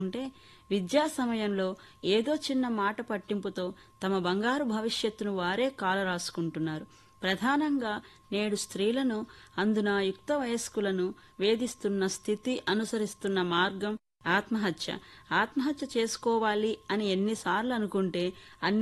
ఉంటే విద్యా సమయంలో ఏదో చిన్న మాట పట్టింపుతో తమ బంగారు భవిష్యత్తును వారే కాలరాసుకుంటున్నారు. ప్రధానంగా నేడు స్త్రీలను, అందున యుక్త వయస్కులను వేధిస్తున్న స్థితి, అనుసరిస్తున్న మార్గం ఆత్మహత్య. ఆత్మహత్య చేసుకోవాలి అని ఎన్నిసార్లు అనుకుంటే అన్ని